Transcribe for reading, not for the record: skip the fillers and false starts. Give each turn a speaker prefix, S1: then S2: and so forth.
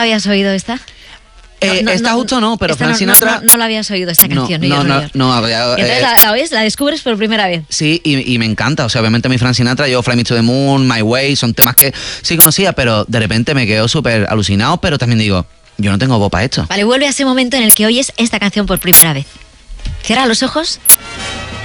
S1: la habías oído esta?
S2: Esta justo no, pero Frank Sinatra...
S1: No la habías oído esta canción.
S2: No.
S1: Entonces la oyes, la descubres por primera vez.
S2: Sí, y me encanta. O sea, obviamente mi Frank Sinatra, yo Fly Me to the Moon, My Way, son temas que sí conocía, pero de repente me quedo súper alucinado, pero también digo, yo no tengo voz para esto.
S1: Vale, vuelve a ese momento en el que oyes esta canción por primera vez. Cierra los ojos.